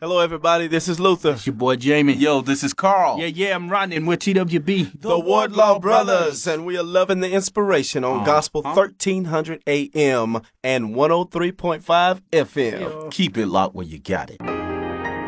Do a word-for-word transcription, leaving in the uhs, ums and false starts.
Hello, everybody. This is Luther. It's your boy Jamie. Yo, this is Carl. Yeah, yeah, I'm Rodney, and we're T W B. The, the Wardlaw Brothers. And we are loving the inspiration on uh, Gospel huh? thirteen hundred A M and one oh three point five F M. Keep it locked where you got it.